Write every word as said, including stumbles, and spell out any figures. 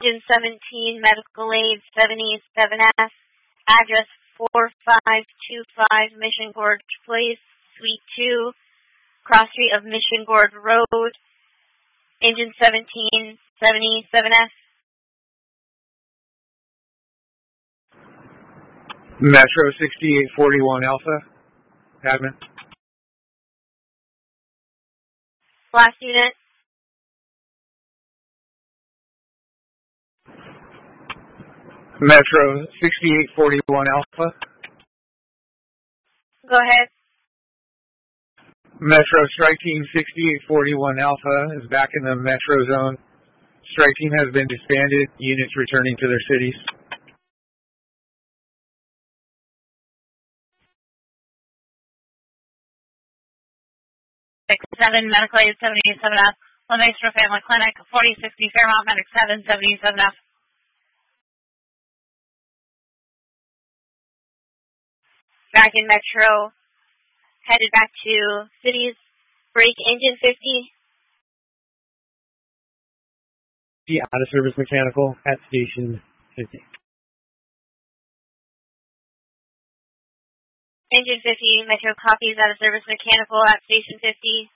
Engine seventeen, medical aid seventy-seven F, address four five two five Mission Gorge Place, Suite two, cross street of Mission Gorge Road. Engine seventeen, seventy-seven F. Metro sixty-eight forty-one Alpha, admin. Last unit. Metro sixty-eight forty-one Alpha. Go ahead. Metro Strike Team sixty-eight forty-one Alpha is back in the Metro Zone. Strike Team has been disbanded. Units returning to their cities. six seven, medical aid seventy-seven F, La Maestra Family Clinic, forty sixty Fairmont, medic seven, seventy-seven F. Back in Metro, headed back to cities. Break engine fifty. The out of service mechanical at station fifty. Engine fifty, Metro copies out of service mechanical at station fifty.